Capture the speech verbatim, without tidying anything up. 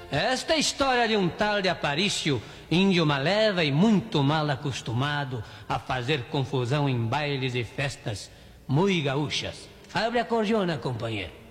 Esta é a história de um tal de Aparício, índio maleva e muito mal acostumado a fazer confusão em bailes e festas muito gaúchas. Abre a cordiona, companheiro.